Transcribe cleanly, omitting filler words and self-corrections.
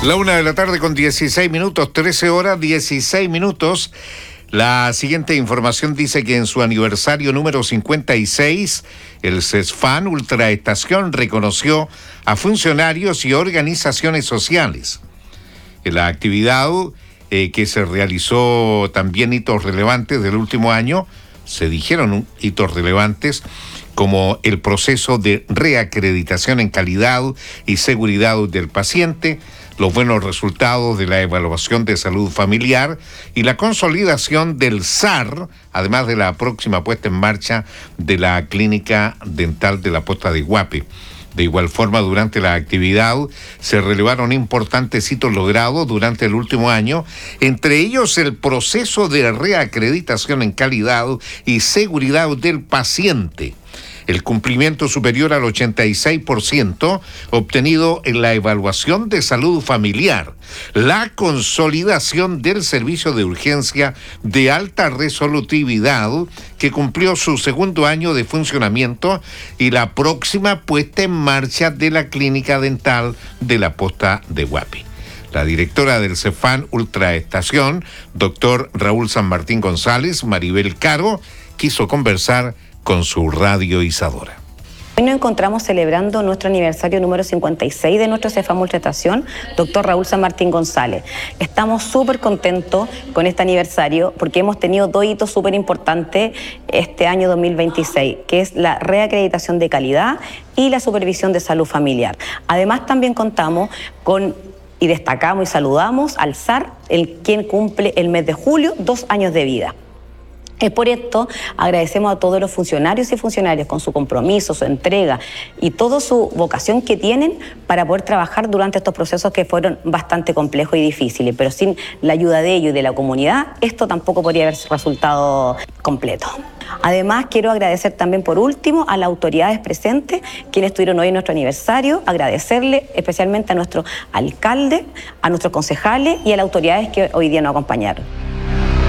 La 1 de la tarde con 16 minutos, 13 horas 16 minutos. La siguiente información dice que en su aniversario número 56, el CESFAN Ultraestación reconoció a funcionarios y organizaciones sociales. En la actividad que se realizó también hitos relevantes del último año, se dijeron hitos relevantes como el proceso de reacreditación en calidad y seguridad del paciente, los buenos resultados de la evaluación de salud familiar y la consolidación del SAR, además de la próxima puesta en marcha de la clínica dental de la Posta de Guape. De igual forma, durante la actividad se relevaron importantes hitos logrados durante el último año, entre ellos el proceso de reacreditación en calidad y seguridad del paciente, el cumplimiento superior al 86% obtenido en la evaluación de salud familiar, la consolidación del servicio de urgencia de alta resolutividad que cumplió su segundo año de funcionamiento y la próxima puesta en marcha de la clínica dental de la Posta de Guape. La directora del CESFAN Ultraestación, doctor Raúl San Martín González, Maribel Caro, quiso conversar con su Radio Isadora. Hoy nos encontramos celebrando nuestro aniversario número 56 de nuestro CESFAN Ultraestación, doctor Raúl San Martín González. Estamos súper contentos con este aniversario porque hemos tenido dos hitos súper importantes este año 2026, que es la reacreditación de calidad y la supervisión de salud familiar. Además, también contamos con y destacamos y saludamos al SAR, quien cumple el mes de julio 2 años de vida. Por esto agradecemos a todos los funcionarios y funcionarias con su compromiso, su entrega y toda su vocación que tienen para poder trabajar durante estos procesos que fueron bastante complejos y difíciles, pero sin la ayuda de ellos y de la comunidad, esto tampoco podría haber resultado completo. Además, quiero agradecer también por último a las autoridades presentes, quienes estuvieron hoy en nuestro aniversario, agradecerle especialmente a nuestro alcalde, a nuestros concejales y a las autoridades que hoy día nos acompañaron.